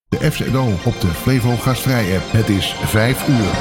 De FZO op de Flevo Gastvrij app. Het is 5 uur.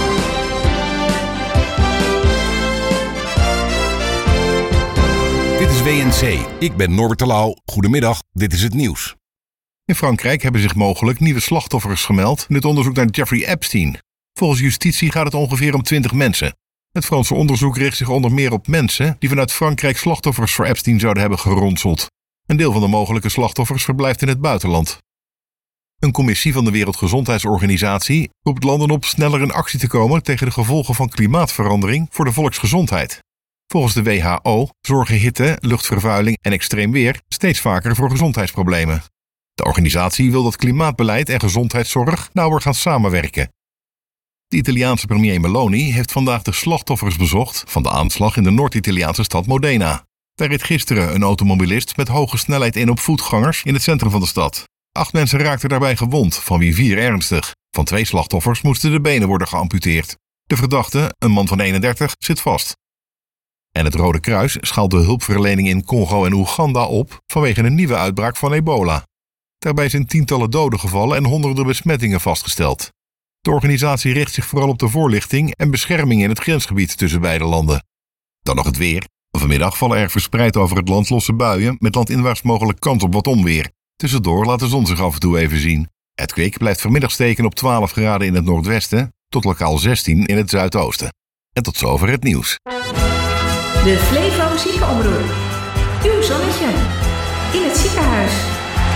Dit is WNC. Ik ben Norbert Terlouw. Goedemiddag, dit is het nieuws. In Frankrijk hebben zich mogelijk nieuwe slachtoffers gemeld in het onderzoek naar Jeffrey Epstein. Volgens justitie gaat het ongeveer om 20 mensen. Het Franse onderzoek richt zich onder meer op mensen die vanuit Frankrijk slachtoffers voor Epstein zouden hebben geronseld. Een deel van de mogelijke slachtoffers verblijft in het buitenland. Een commissie van de Wereldgezondheidsorganisatie roept landen op sneller in actie te komen tegen de gevolgen van klimaatverandering voor de volksgezondheid. Volgens de WHO zorgen hitte, luchtvervuiling en extreem weer steeds vaker voor gezondheidsproblemen. De organisatie wil dat klimaatbeleid en gezondheidszorg nauwer gaan samenwerken. De Italiaanse premier Meloni heeft vandaag de slachtoffers bezocht van de aanslag in de Noord-Italiaanse stad Modena. Daar reed gisteren een automobilist met hoge snelheid in op voetgangers in het centrum van de stad. 8 mensen raakten daarbij gewond, van wie 4 ernstig. Van 2 slachtoffers moesten de benen worden geamputeerd. De verdachte, een man van 31, zit vast. En het Rode Kruis schaalt de hulpverlening in Congo en Oeganda op vanwege een nieuwe uitbraak van ebola. Daarbij zijn tientallen doden gevallen en honderden besmettingen vastgesteld. De organisatie richt zich vooral op de voorlichting en bescherming in het grensgebied tussen beide landen. Dan nog het weer. Vanmiddag vallen er verspreid over het land losse buien met landinwaarts mogelijk kans op wat onweer. Tussendoor laat de zon zich af en toe even zien. Het kwik blijft vanmiddag steken op 12 graden in het noordwesten tot lokaal 16 in het zuidoosten. En tot zover het nieuws. De Flevo Ziekenomroep. Uw zonnetje. In het ziekenhuis.